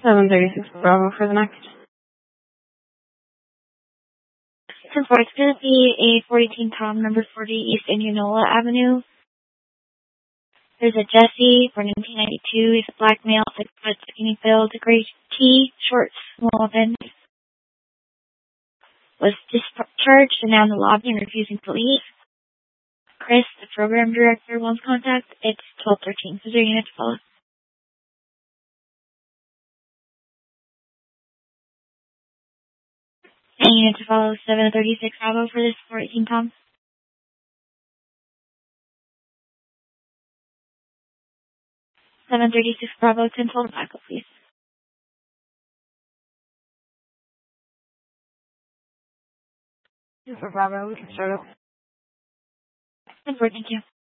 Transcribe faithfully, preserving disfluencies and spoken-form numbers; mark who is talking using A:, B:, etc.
A: seven thirty-six Bravo for the next.
B: ten four, it's going to be a forty-eighteen Tom, number forty East Indianola Avenue. There's a Jesse for nineteen ninety-two. He's a black male, six foot, skinny build, gray tee, shorts, small bend. Was discharged and now in the lobby and refusing to leave. Chris, the program director, wants contact. It's twelve thirteen. Is there a unit to follow? And unit to follow seven thirty-six Bravo for this four eighteen Tom. seven thirty-six Bravo, ten twelve backup, please.
A: For Bravo, we can start up.
B: ten four, thank you.